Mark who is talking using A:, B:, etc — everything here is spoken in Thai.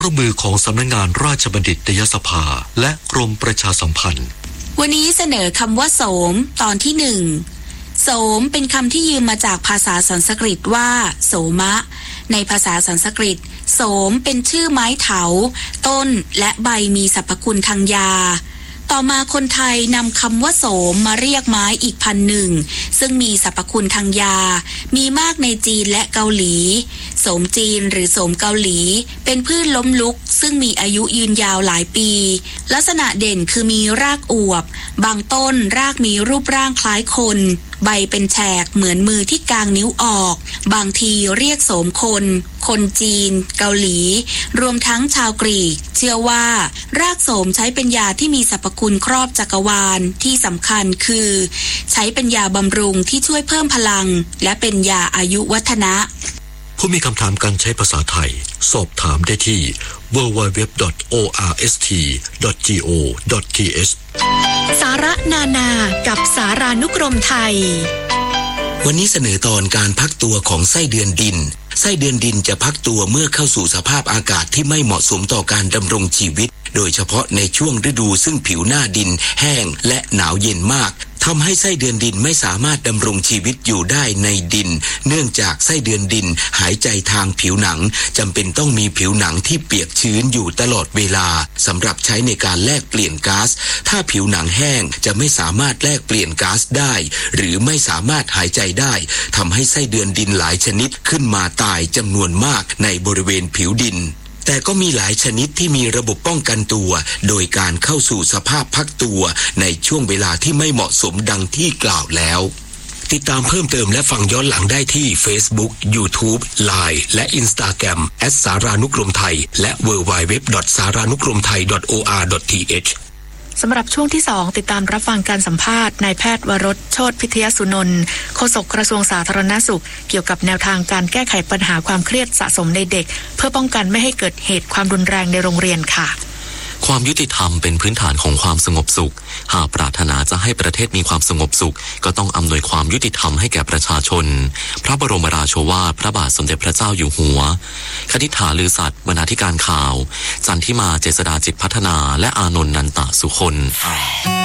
A: ร่วมมือของสำนักงานราชบัณฑิตยสภาและกรมประชาสัมพันธ์
B: วันนี้เสนอคำว่าโสมตอนที่1โสมเป็นคำที่ยืมมาจากภาษาสันสกฤตว่าโสมะในภาษาสันสกฤตโสมเป็นชื่อไม้เถาต้นและใบมีสรรพคุณทางยาต่อมาคนไทยนำคำว่าโสมมาเรียกไม้อีกพันหนึ่งซึ่งมีสรรพคุณทางยามีมากในจีนและเกาหลีโสมจีนหรือโสมเกาหลีเป็นพืชล้มลุกซึ่งมีอายุยืนยาวหลายปีลักษณะเด่นคือมีรากอวบบางต้นรากมีรูปร่างคล้ายคนใบเป็นแฉกเหมือนมือที่กางนิ้วออกบางทีเรียกโสมคนจีนเกาหลีรวมทั้งชาวกรีกเชื่อว่ารากโสมใช้เป็นยาที่มีสรรพคุณครอบจักรวาลที่สำคัญคือใช้เป็นยาบำรุงที่ช่วยเพิ่มพลังและเป็นยาอายุวัฒนะ
A: ผู้มีคำถามการใช้ภาษาไทยสอบถามได้ที่ www.orst.go.th
C: สาระนานากับสารานุกรมไทย
D: วันนี้เสนอตอนการพักตัวของไส้เดือนดินไส้เดือนดินจะพักตัวเมื่อเข้าสู่สภาพอากาศที่ไม่เหมาะสมต่อการดำรงชีวิตโดยเฉพาะในช่วงฤดูซึ่งผิวหน้าดินแห้งและหนาวเย็นมากทำให้ไส้เดือนดินไม่สามารถดำรงชีวิตอยู่ได้ในดินเนื่องจากไส้เดือนดินหายใจทางผิวหนังจำเป็นต้องมีผิวหนังที่เปียกชื้นอยู่ตลอดเวลาสำหรับใช้ในการแลกเปลี่ยนก๊าซถ้าผิวหนังแห้งจะไม่สามารถแลกเปลี่ยนก๊าซได้หรือไม่สามารถหายใจได้ทำให้ไส้เดือนดินหลายชนิดขึ้นมาตายจำนวนมากในบริเวณผิวดินแต่ก็มีหลายชนิดที่มีระบบป้องกันตัวโดยการเข้าสู่สภาพพักตัวในช่วงเวลาที่ไม่เหมาะสมดังที่กล่าวแล้วติดตามเพิ่มเติมและฟังย้อนหลังได้ที่ Facebook, YouTube, Line และ Instagram @สารานุกรมไทยและ www.saranukromthai.or.th
C: สำหรับช่วงที่2ติดตามรับฟังการสัมภาษณ์นายแพทย์วรสโชติพิทยสุนนท์โฆษกกระทรวงสาธารณสุขเกี่ยวกับแนวทางการแก้ไขปัญหาความเครียดสะสมในเด็กเพื่อป้องกันไม่ให้เกิดเหตุความรุนแรงในโรงเรียนค่ะ
E: ความยุติธรรมเป็นพื้นฐานของความสงบสุขหากปรารถนาจะให้ประเทศมีความสงบสุขก็ต้องอำนวยความยุติธรรมให้แก่ประชาชนพระบรมราโชวาทพระบาทสมเด็จพระเจ้าอยู่หัวคณิษฐาลือสัตย์บรรณาธิการข่าวจันทิมาเจษฎาจิตพัฒนาและอานนท์นันตะสุคน